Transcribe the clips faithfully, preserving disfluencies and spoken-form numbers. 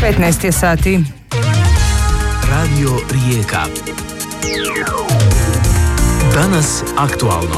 petnaest je sati. Radio Rijeka. Danas aktualno.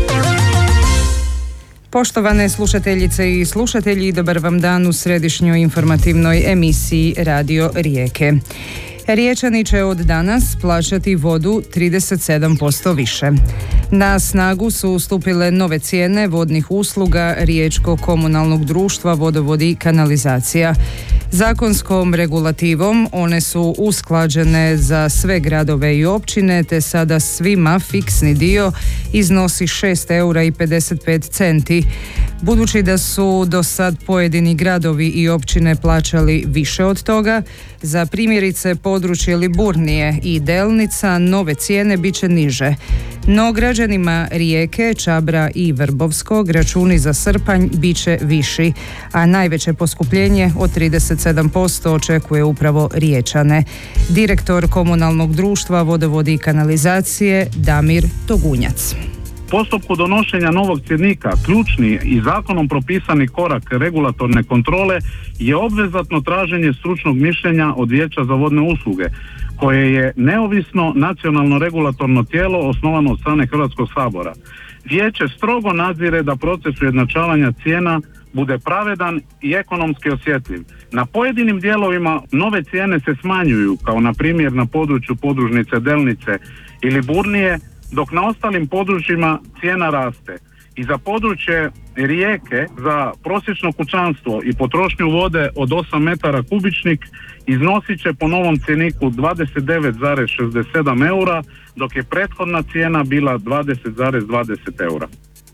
Poštovane slušateljice i slušatelji, dobar vam dan u središnjoj informativnoj emisiji Radio Rijeke. Riječani će od danas plaćati vodu trideset sedam posto više. Na snagu su stupile nove cijene vodnih usluga Riječkog komunalnog društva Vodovodi i kanalizacija. Zakonskom regulativom one su usklađene za sve gradove i općine, te sada svima fiksni dio iznosi šest eura i pedeset pet centi. Budući da su do sad pojedini gradovi i općine plaćali više od toga, za primjerice područje Liburnije i Delnica nove cijene bit će niže. No građanima Rijeke, Čabra i Vrbovskog računi za srpanj bit će viši, a najveće poskupljenje od trideset sedam posto očekuje upravo Riječane. Direktor komunalnog društva Vodovodi i kanalizacije Damir Togunjac. U postupku donošenja novog cjenika ključni i zakonom propisani korak regulatorne kontrole je obvezatno traženje stručnog mišljenja od Vijeća za vodne usluge, koje je neovisno nacionalno regulatorno tijelo osnovano od strane Hrvatskog sabora. Vijeće strogo nadzire da proces ujednačavanja cijena bude pravedan i ekonomski osjetljiv. Na pojedinim dijelovima nove cijene se smanjuju, kao na primjer na području podružnice Delnice ili Burnije, dok na ostalim područjima cijena raste. I za područje Rijeke, za prosječno kućanstvo i potrošnju vode od osam metara kubičnih iznosit će po novom cjeniku dvadeset devet zarez šezdeset sedam eura, dok je prethodna cijena bila dvadeset zarez dvadeset eura.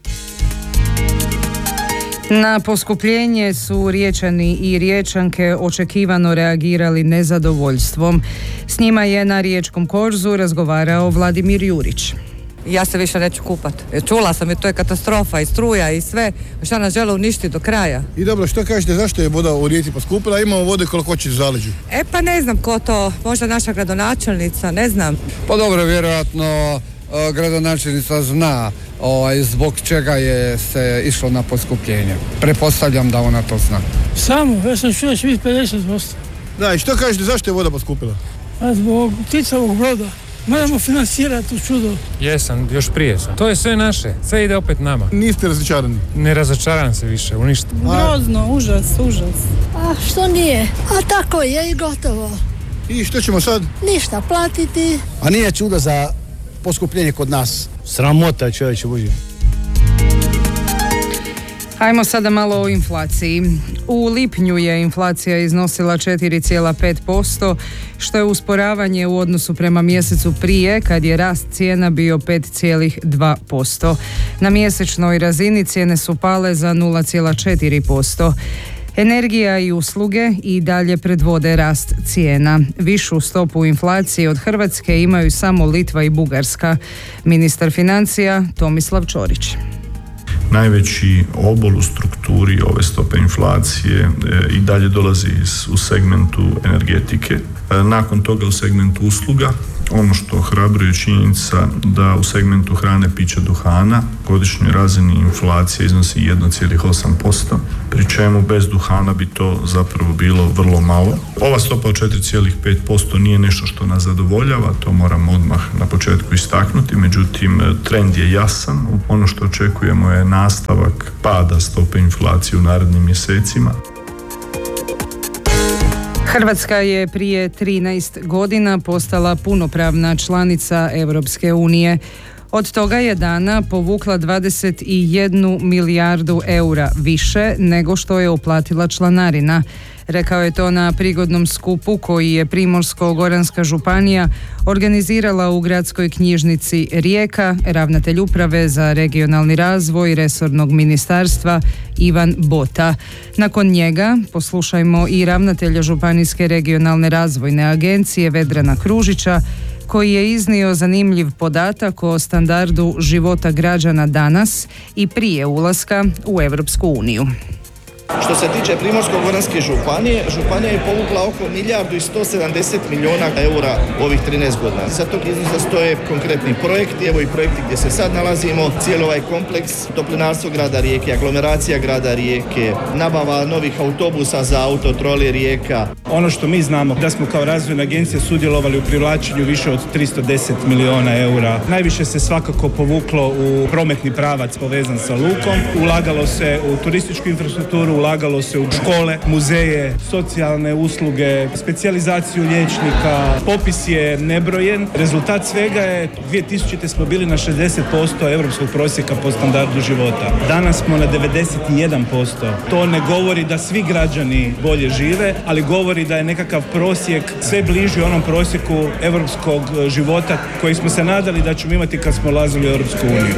Na poskupljenje su Riječani i Riječanke očekivano reagirali nezadovoljstvom. S njima je na Riječkom korzu razgovarao Vladimir Jurić. Ja se više neću kupat. Čula sam i to je katastrofa i struja i sve. Šta nas žele uništiti do kraja. I dobro, što kažete, zašto je voda u Rijeci poskupila? Imamo vode koliko hoće u zaleđu. E pa ne znam ko to, možda naša gradonačelnica, ne znam. Pa dobro, vjerojatno gradonačelnica zna ovaj, zbog čega je se išlo na poskupljenje. Pretpostavljam da ona to zna. Samo, ja sam čuo da će biti pedeset posto. Da, i što kažete, zašto je voda poskupila? A zbog ticavog broda. Moramo financirati u čudo. Jesam, još prije sam. To je sve naše, sve ide opet nama. Niste razočarani? Ne razočaram se više, u ništa. Grozno, užas, užas. A što nije? A tako je i gotovo. I što ćemo sad? Ništa platiti. A nije čudo za poskupljenje kod nas. Sramota, čovječe Božji. Ajmo sada malo o inflaciji. U lipnju je inflacija iznosila četiri zarez pet posto, što je usporavanje u odnosu prema mjesecu prije, kad je rast cijena bio pet zarez dva posto. Na mjesečnoj razini cijene su pale za nula zarez četiri posto. Energija i usluge i dalje predvode rast cijena. Višu stopu inflacije od Hrvatske imaju samo Litva i Bugarska. Ministar financija Tomislav Ćorić. Najveći obol u strukturi ove stope inflacije e, i dalje dolazi iz, u segmentu energetike. E, nakon toga u segmentu usluga, ono što ohrabruje činjenica da u segmentu hrane, pića, duhana godišnjoj razini inflacija iznosi jedan zarez osam posto, pri čemu bez duhana bi to zapravo bilo vrlo malo. Ova stopa od četiri zarez pet posto nije nešto što nas zadovoljava, to moram odmah na početku istaknuti, međutim trend je jasan. Ono što očekujemo je nastavak pada stope inflacije u narednim mjesecima. Hrvatska je prije trinaest godina postala punopravna članica Europske unije. Od toga je dana povukla dvadeset jednu milijardu eura više nego što je uplatila članarina. Rekao je to na prigodnom skupu koji je Primorsko-goranska županija organizirala u gradskoj knjižnici Rijeka, ravnatelj uprave za regionalni razvoj resornog ministarstva Ivan Bota. Nakon njega poslušajmo i ravnatelja Županijske regionalne razvojne agencije Vedrana Kružića, koji je iznio zanimljiv podatak o standardu života građana danas i prije ulaska u Europsku uniju. Što se tiče Primorsko-goranske županije, županija je povukla oko milijardu i sto sedamdeset milijuna eura u ovih trinaest godina. Za tog iznosa stoje konkretni projekti, evo i projekti gdje se sad nalazimo, cijeli ovaj kompleks, toplinarstvo grada Rijeke, aglomeracija grada Rijeke, nabava novih autobusa za autotrole Rijeka. Ono što mi znamo da smo kao razvojna agencija sudjelovali u privlačenju više od tristo deset milijuna eura. Najviše se svakako povuklo u prometni pravac povezan sa lukom, ulagalo se u turističku infrastrukturu, ulagalo se u škole, muzeje, socijalne usluge, specijalizaciju liječnika. Popis je nebrojen. Rezultat svega je dvije tisućite smo bili na šezdeset posto europskog prosjeka po standardu života. Danas smo na devedeset jedan posto. To ne govori da svi građani bolje žive, ali govori da je nekakav prosjek sve bliži onom prosjeku europskog života koji smo se nadali da ćemo imati kad smo ulazili u Europsku uniju.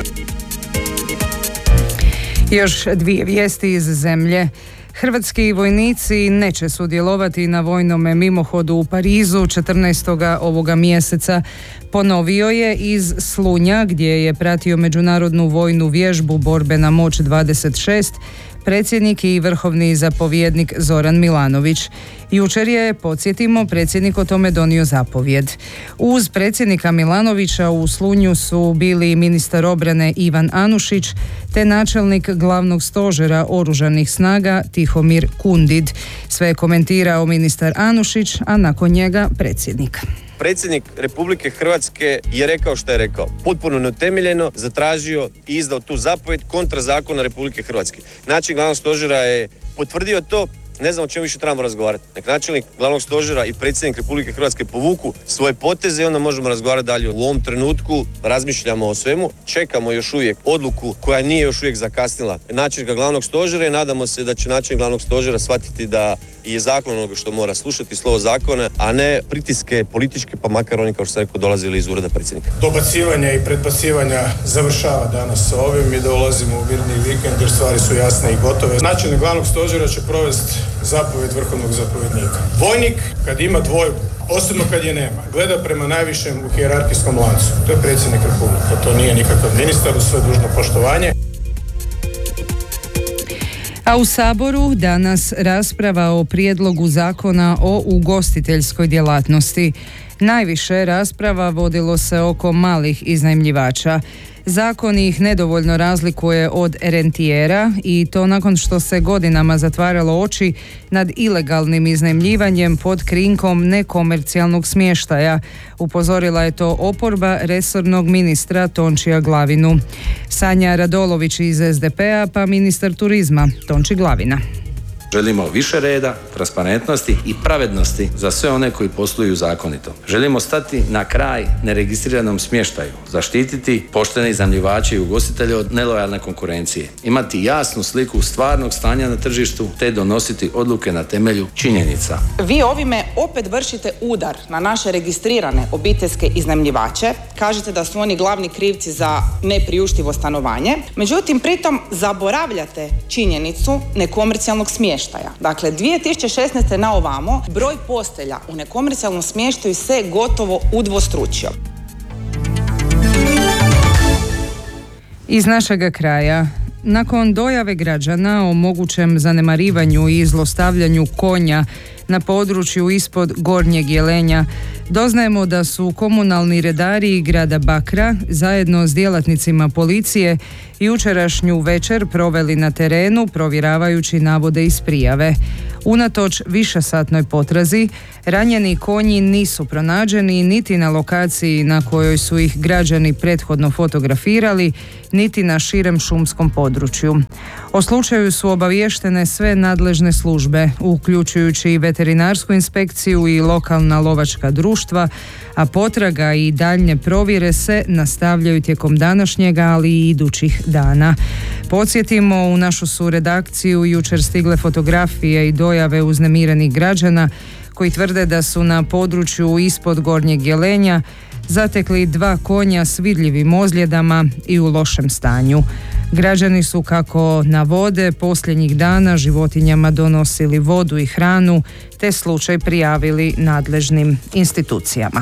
Još dvije vijesti iz zemlje. Hrvatski vojnici neće sudjelovati na vojnom mimohodu u Parizu četrnaestog ovoga mjeseca. Ponovio je iz Slunja, gdje je pratio međunarodnu vojnu vježbu Borbena moć dvadeset šest, predsjednik i vrhovni zapovjednik Zoran Milanović. Jučer je, podsjetimo, predsjednik o tome donio zapovjed. Uz predsjednika Milanovića u Slunju su bili ministar obrane Ivan Anušić te načelnik glavnog stožera oružanih snaga Tihomir Kundid. Sve je komentirao ministar Anušić, a nakon njega predsjednik. Predsjednik Republike Hrvatske je rekao što je rekao. Potpuno neutemeljeno zatražio i izdao tu zapovjed kontra zakona Republike Hrvatske. Načelnik glavnog stožera je potvrdio to. Ne znam o čemu više trebamo razgovarati. Nek načelnik glavnog stožera i predsjednik Republike Hrvatske povuku svoje poteze i onda možemo razgovarati dalje. U ovom trenutku razmišljamo o svemu, čekamo još uvijek odluku koja nije još uvijek zakasnila načelnika glavnog stožera i nadamo se da će načelnik glavnog stožera shvatiti da je zakon onoga što mora slušati, slovo zakona, a ne pritiske političke, pa makar oni, kao što sam rekao, dolazili iz ureda predsjednika. Dobacivanja i predbacivanja završava danas sa ovim i da ulazimo u mirni vikend jer stvari su jasne i gotove. Načelnik glavnog stožera će provesti zapovjed vrhovnog zapovjednika. Vojnik, kad ima dvojbu, posebno kad je nema, gleda prema najvišem u hijerarhijskom lancu. To je predsjednik Republike, to nije nikakav ministar, uz sve dužno poštovanje. A u Saboru danas rasprava o prijedlogu zakona o ugostiteljskoj djelatnosti. Najviše rasprava vodilo se oko malih iznajmljivača. Zakon ih nedovoljno razlikuje od rentijera i to nakon što se godinama zatvaralo oči nad ilegalnim iznajmljivanjem pod krinkom nekomercijalnog smještaja. Upozorila je to oporba resornog ministra Tončija Glavinu. Sanja Radolović iz es de pe a pa ministar turizma Tonči Glavina. Želimo više reda, transparentnosti i pravednosti za sve one koji posluju zakonito. Želimo stati na kraj neregistriranom smještaju, zaštititi poštene iznajmljivače i ugostitelje od nelojalne konkurencije, imati jasnu sliku stvarnog stanja na tržištu te donositi odluke na temelju činjenica. Vi ovime opet vršite udar na naše registrirane obiteljske iznajmljivače, kažete da su oni glavni krivci za nepriuštivo stanovanje, međutim pritom zaboravljate činjenicu nekomercijalnog smještaja. Dakle, dvije tisuće šesnaeste na ovamo broj postelja u nekomercijalnom smještaju se gotovo udvostručio. Iz našega kraja. Nakon dojave građana o mogućem zanemarivanju i zlostavljanju konja na području ispod Gornjeg Jelenja, doznajemo da su komunalni redari grada Bakra zajedno s djelatnicima policije jučerašnju večer proveli na terenu provjeravajući navode iz prijave. Unatoč višesatnoj potrazi, ranjeni konji nisu pronađeni niti na lokaciji na kojoj su ih građani prethodno fotografirali, niti na širem šumskom području. O slučaju su obaviještene sve nadležne službe, uključujući i veterinarsku inspekciju i lokalna lovačka društva, a potraga i daljnje provjere se nastavljaju tijekom današnjega, ali i idućih dana. Podsjetimo, u našu su redakciju jučer stigle fotografije i dojave uznemirenih građana koji tvrde da su na području ispod Gornjeg Jelenja zatekli dva konja s vidljivim ozljedama i u lošem stanju. Građani su, kako navode, posljednjih dana životinjama donosili vodu i hranu, te slučaj prijavili nadležnim institucijama.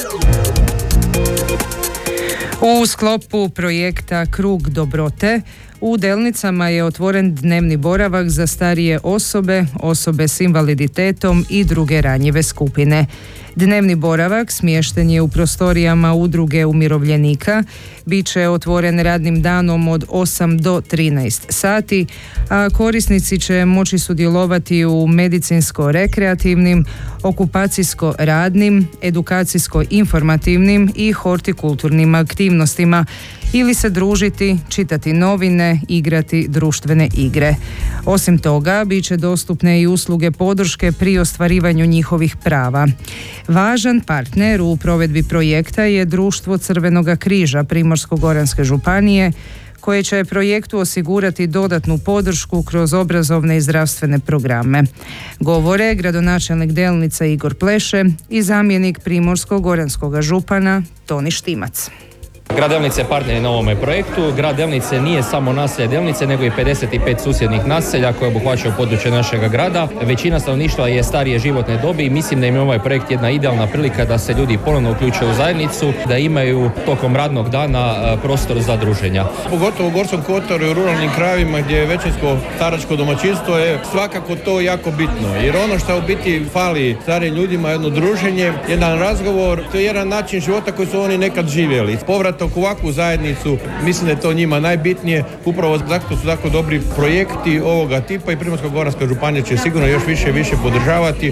U sklopu projekta Krug dobrote U Delnicama je otvoren dnevni boravak za starije osobe, osobe s invaliditetom i druge ranjive skupine. Dnevni boravak smješten je u prostorijama udruge umirovljenika, bit će otvoren radnim danom od osam do trinaest sati, a korisnici će moći sudjelovati u medicinsko-rekreativnim, okupacijsko-radnim, edukacijsko-informativnim i hortikulturnim aktivnostima ili se družiti, čitati novine, igrati društvene igre. Osim toga, bit će dostupne i usluge podrške pri ostvarivanju njihovih prava. Važan partner u provedbi projekta je Društvo Crvenoga križa Primorsko-goranske županije, koje će projektu osigurati dodatnu podršku kroz obrazovne i zdravstvene programe. Govore gradonačelnik Delnice Igor Pleše i zamjenik Primorsko-goranskog župana Toni Štimac. Grad Delnice je partner na ovome projektu. Grad Delnice nije samo naselje Delnice, nego i pedeset pet susjednih naselja koje obuhvaćaju područje našega grada. Većina stanovništva je starije životne dobi i mislim da im je ovaj projekt jedna idealna prilika da se ljudi ponovno uključe u zajednicu, da imaju tokom radnog dana prostor za druženja. Pogotovo u Gorskom kotaru i u ruralnim krajevima gdje je većinsko staračko domaćinstvo je svakako to jako bitno. Jer ono što u biti fali starijim ljudima jedno druženje, jedan razgovor, to je jedan način života koji su oni nekad živjeli. Povrat u ovakvu zajednicu, mislim da je to njima najbitnije, upravo zato su tako dobri projekti ovoga tipa i Primorsko-goranska županija će sigurno još više i više podržavati.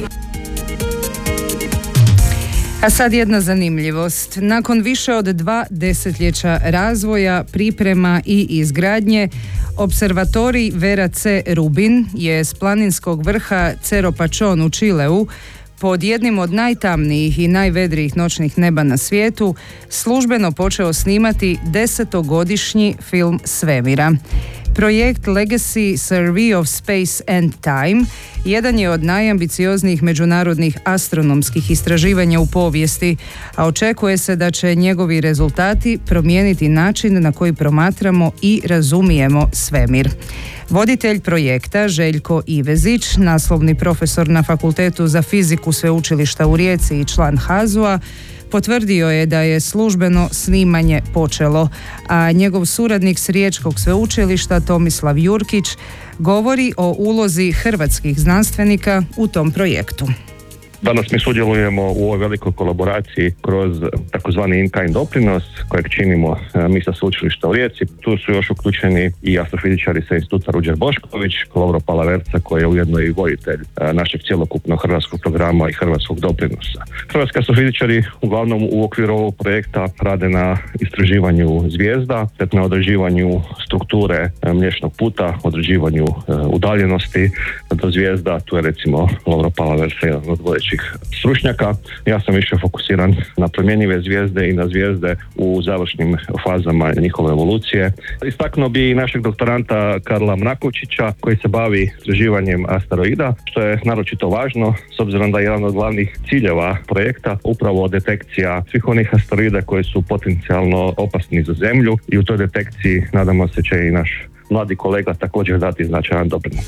A sad jedna zanimljivost. Nakon više od dva desetljeća razvoja, priprema i izgradnje, observatorij Vera C. Rubin je s planinskog vrha Cerro Pachón u Čileu pod jednim od najtamnijih i najvedrijih noćnih neba na svijetu službeno počeo snimati desetogodišnji film svemira. Projekt Legacy Survey of Space and Time jedan je od najambicioznijih međunarodnih astronomskih istraživanja u povijesti, a očekuje se da će njegovi rezultati promijeniti način na koji promatramo i razumijemo svemir. Voditelj projekta Željko Ivezić, naslovni profesor na Fakultetu za fiziku Sveučilišta u Rijeci i član HAZU-a, potvrdio je da je službeno snimanje počelo, a njegov suradnik s Riječkog sveučilišta Tomislav Jurkić govori o ulozi hrvatskih znanstvenika u tom projektu. Danas mi sudjelujemo u ovoj velikoj kolaboraciji kroz takozvani in-kind doprinos kojeg činimo mi sa sveučilišta u Rijeci. Tu su još uključeni i astrofizičari sa instituta Ruđer Bošković, Lovro Palaverca koji je ujedno i voditelj našeg cjelokupnog hrvatskog programa i hrvatskog doprinosa. Hrvatski astrofizičari uglavnom u okviru ovog projekta rade na istraživanju zvijezda, te na određivanju strukture Mliječnog puta, određivanju udaljenosti do zvijezda. Tu je recimo Lovro Palaverca jedan od vodećih stručnjaka. Ja sam više fokusiran na promjenjive zvijezde i na zvijezde u završnim fazama njihove evolucije. Istaknuo bi i našeg doktoranta Karla Mrakovčića koji se bavi istraživanjem asteroida, što je naročito važno s obzirom da je jedan od glavnih ciljeva projekta upravo detekcija svih onih asteroida koji su potencijalno opasni za Zemlju i u toj detekciji nadamo se će i naš mladi kolega također dati značajan doprinos.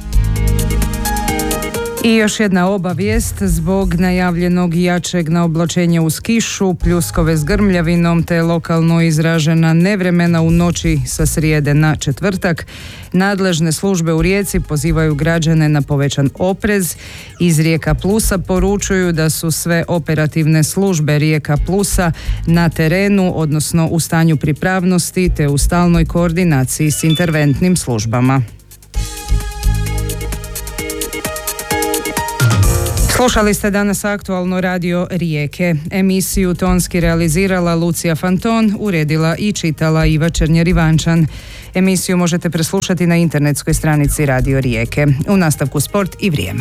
I još jedna obavijest, zbog najavljenog jačeg naoblačenja uz kišu, pljuskove s grmljavinom te lokalno izražena nevremena u noći sa srijede na četvrtak, nadležne službe u Rijeci pozivaju građane na povećan oprez. Iz Rijeka Plusa poručuju da su sve operativne službe Rijeka Plusa na terenu, odnosno u stanju pripravnosti te u stalnoj koordinaciji s interventnim službama. Slušali ste danas aktualno radio Rijeke. Emisiju tonski realizirala Lucija Fanton, uredila i čitala Iva Černjer-Ivančan. Emisiju možete preslušati na internetskoj stranici Radio Rijeke. U nastavku sport i vrijeme.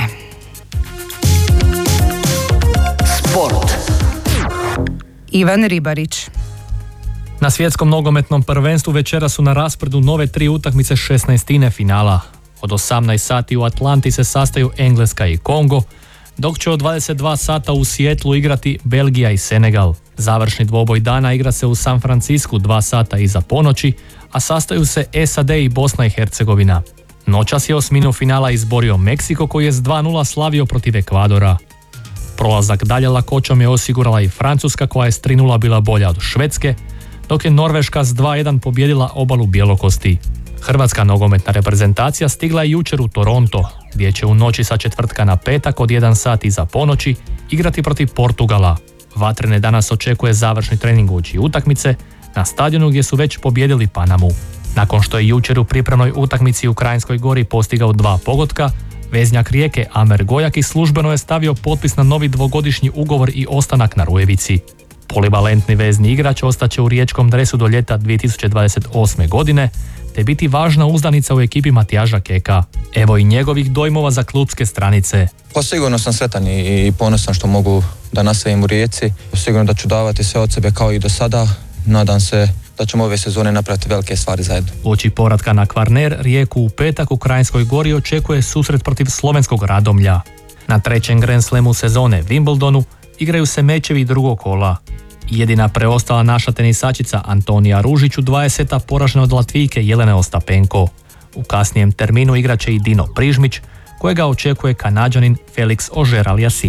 Sport. Ivan Ribarić. Na svjetskom nogometnom prvenstvu večera su na raspredu nove tri utakmice šesnaestine finala. Od osamnaest sati u Atlanti se sastaju Engleska i Kongo, dok će od dvadeset dva sata u Sijetlu igrati Belgija i Senegal. Završni dvoboj dana igra se u San Francisku dva sata iza ponoći, a sastaju se S A D i Bosna i Hercegovina. Noćas je osminu finala izborio Meksiko koji je s dva nula slavio protiv Ekvadora. Prolazak dalje lakoćom je osigurala i Francuska koja je s tri nula bila bolja od Švedske, dok je Norveška s dva jedan pobjedila obalu Bjelokosti. Hrvatska nogometna reprezentacija stigla je jučer u Toronto, gdje će u noći sa četvrtka na petak od jedan sat iza ponoći igrati protiv Portugala. Vatrene danas očekuje završni trening uoči utakmice na stadionu gdje su već pobijedili Panamu. Nakon što je jučer u pripremnoj utakmici u Kranjskoj Gori postigao dva pogotka, veznjak Rijeke Amer Gojaki službeno je stavio potpis na novi dvogodišnji ugovor i ostanak na Rujevici. Polivalentni vezni igrač ostaće u riječkom dresu do ljeta dvije tisuće dvadeset osme. godine, te biti važna uzdanica u ekipi Matijaža Keka. Evo i njegovih dojmova za klubske stranice. Pa sigurno sam sretan i ponosan što mogu da nastavim u Rijeci. Sigurno da ću davati sve od sebe kao i do sada. Nadam se da ćemo ove sezone napraviti velike stvari zajedno. Uoči povratka na Kvarner, Rijeku u petak u Kranjskoj Gori očekuje susret protiv slovenskog Radomlja. Na trećem Grand Slamu sezone Wimbledonu igraju se mečevi drugog kola. Jedina preostala naša tenisačica Antonija Ružić u dvadeseta poražena od Latvijke Jelene Ostapenko. U kasnijem terminu igraće i Dino Prižmić, kojega očekuje Kanađanin Felix Auger-Aliassime.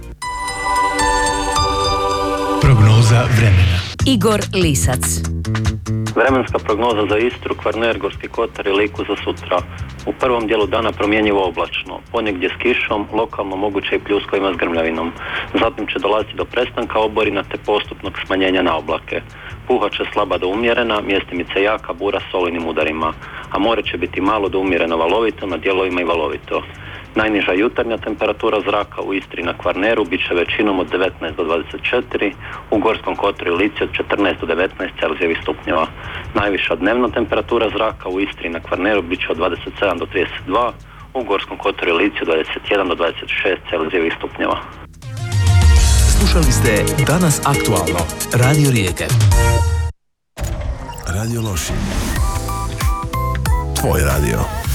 Prognoza vremena. Igor Lisac. Vremenska prognoza za Istru, Kvarner, Gorski kotar i Liku za sutra. U prvom dijelu dana promjenjivo oblačno, ponegdje s kišom, lokalno moguće i pljuskovima s grmljavinom. Zatim će dolaziti do prestanka oborina te postupnog smanjenja na oblake. Puhat će slaba do umjerena, mjestimice jaka bura s olujnim udarima, a more će biti malo do umjereno valovito, na dijelovima i valovito. Najniža jutarnja temperatura zraka u Istri na Kvarneru bit će većinom od devetnaest do dvadeset četiri, u Gorskom kotaru i Lici od četrnaest do devetnaest celzijevih stupnjeva. Najviša dnevna temperatura zraka u Istri na Kvarneru bit će od dvadeset sedam do trideset dva, u Gorskom kotaru i Lici od dvadeset jedan do dvadeset šest celzijevih stupnjeva. Slušali ste Danas aktualno. Radio Rijeke. Radio Lošinj. Tvoj radio.